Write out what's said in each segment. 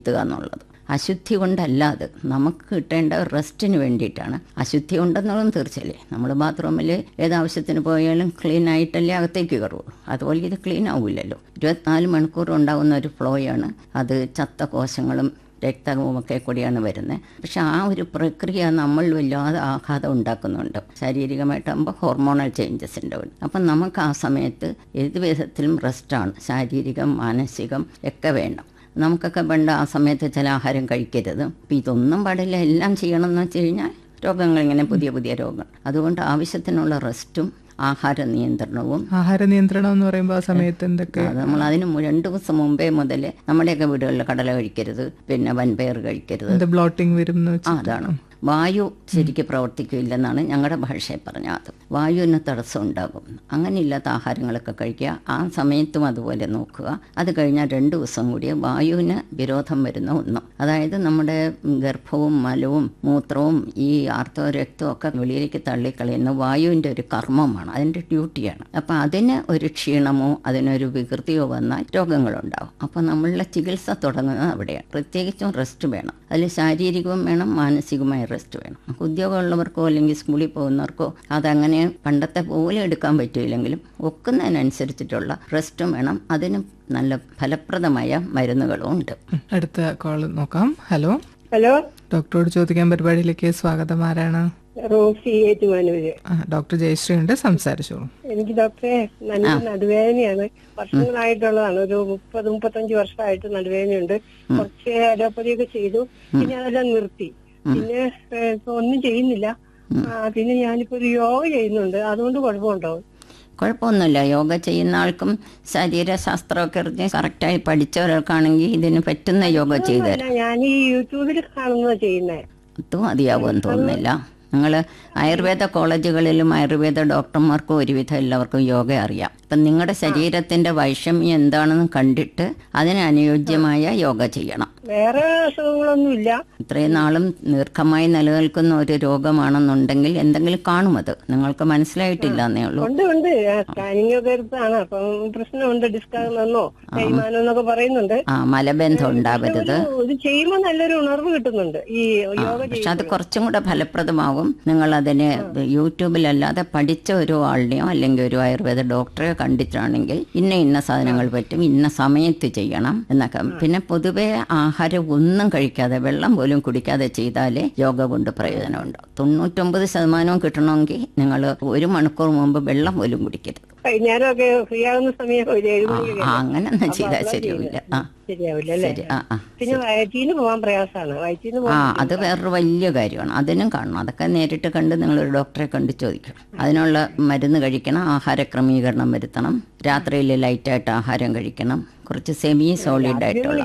എത്തുക എന്നുള്ളത്. അശുദ്ധി കൊണ്ടല്ല, അത് നമുക്ക് കിട്ടേണ്ട റെസ്റ്റിന് വേണ്ടിയിട്ടാണ്. അശുദ്ധി ഉണ്ടെന്നുള്ളതും തീർച്ചയല്ലേ. നമ്മൾ ബാത്റൂമിൽ ഏതാവശ്യത്തിന് പോയാലും ക്ലീൻ ആയിട്ടല്ലേ അകത്തേക്ക് കയറുള്ളൂ. അതുപോലെ ഇത് ക്ലീൻ ആവില്ലല്ലോ. 24 മണിക്കൂർ ഉണ്ടാകുന്ന ഒരു ഫ്ലോയാണ്. അത് ചത്ത കോശങ്ങളും രക്തവുമൊക്കെ കൂടിയാണ് വരുന്നത്. പക്ഷെ ആ ഒരു പ്രക്രിയ നമ്മൾ വല്ലാതെ ആഘാതം ഉണ്ടാക്കുന്നുണ്ട്. ശാരീരികമായിട്ടാകുമ്പോൾ ഹോർമോണൽ ചേഞ്ചസ് ഉണ്ടാവും. അപ്പം നമുക്ക് ആ സമയത്ത് ഏത് വിധത്തിലും റെസ്റ്റാണ്. ശാരീരികം മാനസികം ഒക്കെ വേണം. നമുക്കൊക്കെ വേണ്ട ആ സമയത്ത് ചില ആഹാരം കഴിക്കരുത്. അപ്പം ഇതൊന്നും പാടില്ല, എല്ലാം ചെയ്യണമെന്ന് വെച്ച് കഴിഞ്ഞാൽ രോഗങ്ങൾ ഇങ്ങനെ പുതിയ പുതിയ രോഗങ്ങൾ. അതുകൊണ്ട് ആവശ്യത്തിനുള്ള റെസ്റ്റും ആഹാര നിയന്ത്രണവും. ആഹാര നിയന്ത്രണം എന്ന് പറയുമ്പോൾ ആ സമയത്ത് എന്തൊക്കെ? നമ്മൾ അതിന് 2 ദിവസം മുമ്പേ മുതൽ നമ്മുടെയൊക്കെ വീടുകളിൽ കടല കഴിക്കരുത്, പിന്നെ വൻപയർ കഴിക്കരുത്. ബ്ലോട്ടിംഗ് വരും. അതാണ്. വായു ശരിക്കും പ്രവർത്തിക്കില്ലെന്നാണ് ഞങ്ങളുടെ ഭാഷയിൽ പറഞ്ഞത്. വായുവിന് തടസ്സം ഉണ്ടാകും. അങ്ങനെയില്ലാത്ത ആഹാരങ്ങളൊക്കെ കഴിക്കുക. ആ സമയത്തും അതുപോലെ നോക്കുക. അത് കഴിഞ്ഞാൽ 2 ദിവസം കൂടി വായുവിന് വിരോധം വരുന്ന ഒന്നും, അതായത് നമ്മുടെ ഗർഭവും മലവും മൂത്രവും ഈ ആർത്തവ രക്തവും ഒക്കെ വെളിയിലേക്ക് തള്ളിക്കളയുന്ന വായുവിൻ്റെ ഒരു കർമ്മമാണ്, അതിൻ്റെ ഡ്യൂട്ടിയാണ്. അപ്പം അതിന് ഒരു ക്ഷീണമോ അതിനൊരു വികൃതിയോ വന്നാൽ രോഗങ്ങളുണ്ടാകും. അപ്പം നമ്മളുടെ ചികിത്സ തുടങ്ങുന്നത് അവിടെയാണ്. പ്രത്യേകിച്ചും റെസ്റ്റ് വേണം. അതിൽ ശാരീരികവും വേണം, മാനസികമായ റെസ്റ്റ് വേണം. ഒദ്യോഗമുള്ളവർക്കോ അല്ലെങ്കിൽ സ്കൂളിൽ പോകുന്നവർക്കോ അതങ്ങനെ പണ്ടത്തെ പോലെ എടുക്കാൻ പറ്റില്ലെങ്കിലും ഒക്കുന്നതിനനുസരിച്ചിട്ടുള്ള റെസ്റ്റും വേണം. അതിന് നല്ല ഫലപ്രദമായ മരുന്നുകളും ഉണ്ട്. അടുത്ത കോൾ നോക്കാം. ഹലോ. ഹലോ, ഡോക്ടറോട് ചോദിക്കാൻ പരിപാടിയിലേക്ക് സ്വാഗതം. ആരാണ്? റോസി ഏറ്റുമാനൂര്. ഡോക്ടർ ജയശ്രീ ഉണ്ട്, സംസാരിച്ചോളൂ. എനിക്ക് ഡോക്ടറെ നല്ല നടുവേദനയാണ്. വർഷങ്ങളായിട്ടുള്ളതാണ്. ഒരു 30-35 വർഷമായിട്ട് നടുവേദനയുണ്ട്. കുറച്ച് അലോപ്പതിയൊക്കെ ചെയ്തു, പിന്നെ അതെല്ലാം നിർത്തി. പിന്നെ ഒന്നും ചെയ്യുന്നില്ല. പിന്നെ ഞാനിപ്പോ ഒരു യോഗ ചെയ്യുന്നുണ്ട്. അതുകൊണ്ട് കുഴപ്പമുണ്ടാവും? കുഴപ്പമൊന്നുമില്ല. യോഗ ചെയ്യുന്ന ആൾക്കും ശരീരശാസ്ത്രമൊക്കെ അറിഞ്ഞ് കറക്റ്റായി പഠിച്ചവരൊക്കെയാണെങ്കിൽ ഇതിന് പറ്റുന്ന യോഗ ചെയ്തു തരാം. ഞാൻ ഈ യൂട്യൂബിൽ കാണുന്നത് ചെയ്യുന്നത്. അതും മതിയാവുമെന്ന് തോന്നുന്നില്ല. നിങ്ങൾ ആയുർവേദ കോളേജുകളിലും ആയുർവേദ ഡോക്ടർമാർക്കും ഒരുവിധം എല്ലാവർക്കും യോഗ അറിയാം. അപ്പം നിങ്ങളുടെ ശരീരത്തിന്റെ വൈഷമ്യം എന്താണെന്ന് കണ്ടിട്ട് അതിനനുയോജ്യമായ യോഗ ചെയ്യണം. വേറെ അസുഖങ്ങളൊന്നുമില്ല. ഇത്രയും നാളും ദീർഘമായി നിലനിൽക്കുന്ന ഒരു രോഗമാണെന്നുണ്ടെങ്കിൽ എന്തെങ്കിലും കാണും. അത് നിങ്ങൾക്ക് മനസ്സിലായിട്ടില്ല എന്നേ ഉള്ളൂ. ഉണ്ട്. സ്കാനിങ് ഒക്കെ എടുത്താണ്. അപ്പം പ്രശ്നമുണ്ട്. ഡിസ്കാണെന്നോ തേയ്മാനം എന്നൊക്കെ പറയുന്നുണ്ട്. മലബന്ധം ഉണ്ടാവരുത്. ഇത് ചെയ്യുമ്പോൾ നല്ലൊരു ഉണർവ് കിട്ടുന്നുണ്ട് ഈ യോഗ. പക്ഷെ അത് കുറച്ചും കൂടെ ഫലപ്രദമാകും. നിങ്ങൾ അതിന് യൂട്യൂബിലല്ലാതെ പഠിച്ച ഒരു ആളിനെയോ അല്ലെങ്കിൽ ഒരു ആയുർവേദ ഡോക്ടറെ കണ്ടിട്ടാണെങ്കിൽ ഇന്ന സാധനങ്ങൾ പറ്റും, ഇന്ന സമയത്ത് ചെയ്യണം എന്നൊക്കെ. പിന്നെ പൊതുവെ ആഹാരം ഒന്നും കഴിക്കാതെ വെള്ളം പോലും കുടിക്കാതെ ചെയ്താലേ യോഗ കൊണ്ട് പ്രയോജനമുണ്ട്. 99% കിട്ടണമെങ്കിൽ നിങ്ങൾ 1 മണിക്കൂർ മുമ്പ് വെള്ളം പോലും കുടിക്കരുത്. വൈകുന്നേരമൊക്കെ ഫ്രീ ആകുന്ന സമയം അങ്ങനൊന്നും ചെയ്താൽ ശരിയാവില്ല. ശരിയാവില്ല അല്ലേ? പിന്നെ വയറ്റീന് പോകാൻ പ്രയാസമാണ്. അത് വേറൊരു വലിയ കാര്യമാണ്. അതിനും കാണണം. അതൊക്കെ നേരിട്ട് കണ്ട് നിങ്ങളൊരു ഡോക്ടറെ കണ്ട് ചോദിക്കണം. അതിനുള്ള മരുന്ന് കഴിക്കണം, ആഹാര ക്രമീകരണം വരുത്തണം, രാത്രിയിൽ ലൈറ്റായിട്ട് ആഹാരം കഴിക്കണം, കുറച്ച് സെമി സോളിഡ് ആയിട്ടുള്ള.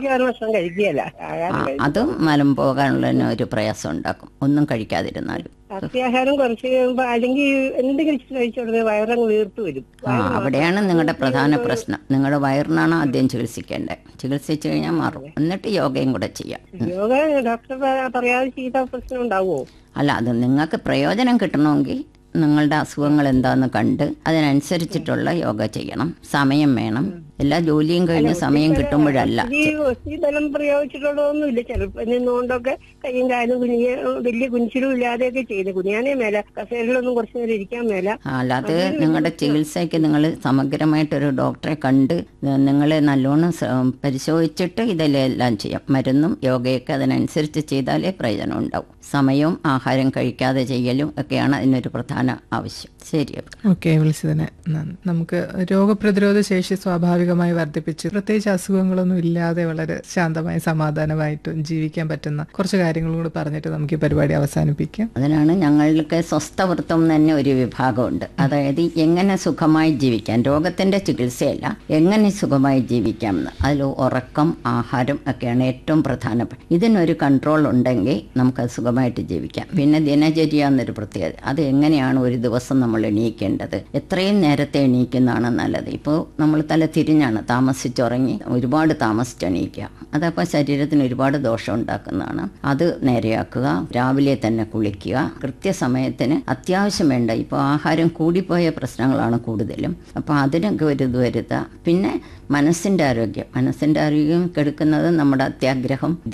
അതും മലം പോകാനുള്ള ഒരു പ്രയാസം ഉണ്ടാക്കും ഒന്നും കഴിക്കാതിരുന്നാലും. അത്യാഹാരം കുറച്ച് അല്ലെങ്കിൽ എന്തെങ്കിലും കഴിച്ചോടുന്നത് വയറങ്ങ് വീർത്തു വരും. അവിടെയാണ് നിങ്ങളുടെ പ്രധാന പ്രശ്നം. നിങ്ങളുടെ വയറിനാണ് ആദ്യം ചികിത്സിക്കേണ്ടത്. ചികിത്സിച്ചു കഴിഞ്ഞാൽ മാറും. എന്നിട്ട് യോഗയും കൂടെ ചെയ്യാം. യോഗ ഡോക്ടർ പറയാതെ ചെയ്ത പ്രശ്നം ഉണ്ടാവുമോ? അല്ല, അത് നിങ്ങൾക്ക് പ്രയോജനം കിട്ടണമെങ്കിൽ നിങ്ങളുടെ അസുഖങ്ങൾ എന്താന്ന് കണ്ട് അതിനനുസരിച്ചിട്ടുള്ള യോഗ ചെയ്യണം. സമയം വേണം. എല്ലാ ജോലിയും കഴിഞ്ഞ് സമയം കിട്ടുമ്പോഴല്ല. ബലം പ്രയോഗിച്ചിട്ടുള്ളതൊന്നുമില്ല. ചെറുപ്പം നിന്നുകൊണ്ടൊക്കെ കയ്യും കാലും വലിയ കുനിച്ചിലും ഇല്ലാതെയൊക്കെ ചെയ്ത് കുനിയാനേ മേല, കസേരയിലൊന്നും കുറച്ചു നേരം ഇരിക്കാൻ മേല. അല്ലാതെ നിങ്ങളുടെ ചികിത്സയ്ക്ക് നിങ്ങൾ സമഗ്രമായിട്ടൊരു ഡോക്ടറെ കണ്ട് നിങ്ങളെ നല്ലോണം പരിശോധിച്ചിട്ട് ഇതെല്ലാം ചെയ്യാം. മരുന്നും യോഗയൊക്കെ അതിനനുസരിച്ച് ചെയ്താലേ പ്രയോജനം ഉണ്ടാവും. സമയവും ആഹാരം കഴിക്കാതെ ചെയ്യലും ഒക്കെയാണ് അതിനൊരു പ്രധാന ആവശ്യം. ശരി. ഓക്കെ, വിളിച്ചതിന് നമുക്ക് രോഗപ്രതിരോധ ശേഷി സ്വാഭാവികമായി വർദ്ധിപ്പിച്ച് പ്രത്യേകിച്ച് അസുഖങ്ങളൊന്നും ഇല്ലാതെ വളരെ ശാന്തമായി സമാധാനമായിട്ടും ജീവിക്കാൻ പറ്റുന്ന കുറച്ച് കാര്യങ്ങളും കൂടി പറഞ്ഞിട്ട് നമുക്ക് ഈ പരിപാടി അവസാനിപ്പിക്കാം. അതിനാണ് ഞങ്ങൾക്ക് സ്വസ്ഥവൃത്തം തന്നെ ഒരു വിഭാഗമുണ്ട്. അതായത് എങ്ങനെ സുഖമായി ജീവിക്കാം, രോഗത്തിന്റെ ചികിത്സയല്ല, എങ്ങനെ സുഖമായി ജീവിക്കാം എന്ന്. അതിൽ ഉറക്കം, ആഹാരം ഒക്കെയാണ് ഏറ്റവും പ്രധാനപ്പെട്ട. ഇതിനൊരു കൺട്രോൾ ഉണ്ടെങ്കിൽ നമുക്ക് സുഖമായിട്ട് ജീവിക്കാം. പിന്നെ ദിനചര്യ എന്നൊരു പ്രത്യേകത. അത് എങ്ങനെയാണ് ഒരു ദിവസം നമ്മൾ എണീക്കേണ്ടത്, എത്രയും നേരത്തെ എണീക്കുന്നതാണ് നല്ലത്. ഇപ്പോൾ നമ്മൾ തല തിരിഞ്ഞ് ചീഞ്ഞാണ്, താമസിച്ചുറങ്ങി ഒരുപാട് താമസിച്ചെണീക്കുക. അതപ്പോൾ ശരീരത്തിന് ഒരുപാട് ദോഷം ഉണ്ടാക്കുന്നതാണ്. അത് നേരെയാക്കുക. രാവിലെ തന്നെ കുളിക്കുക. കൃത്യസമയത്തിന് അത്യാവശ്യം വേണ്ട, ഇപ്പോൾ ആഹാരം കൂടിപ്പോയ പ്രശ്നങ്ങളാണ് കൂടുതലും, അപ്പോൾ അതിനൊക്കെ ഒരു ഇത് വരുത്തുക. പിന്നെ മനസ്സിൻ്റെ ആരോഗ്യം കെടുക്കുന്നത് നമ്മുടെ അത്യാഗ്രഹം,